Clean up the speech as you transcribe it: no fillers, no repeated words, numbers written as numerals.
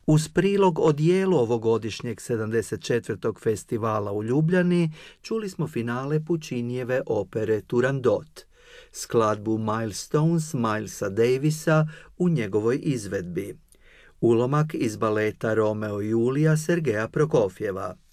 Uz prilog o dijelu ovogodišnjeg 74. festivala u Ljubljani čuli smo finale Puccinijeve opere Turandot, skladbu Milestones Milesa Davisa u njegovoj izvedbi, ulomak iz baleta Romeo i Julija Sergeja Prokofjeva,